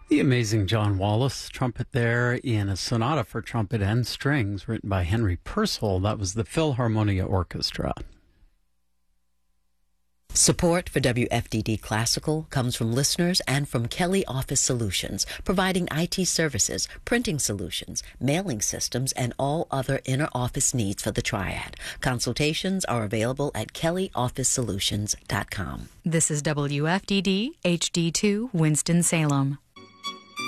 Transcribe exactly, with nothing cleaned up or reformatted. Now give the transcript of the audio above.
The amazing John Wallace trumpet there in a sonata for trumpet and strings written by Henry Purcell. That was the Philharmonia Orchestra. Support for W F D D Classical comes from listeners and from Kelly Office Solutions, providing I T services, printing solutions, mailing systems, and all other inner office needs for the triad. Consultations are available at kelly office solutions dot com. This is W F D D H D two Winston-Salem.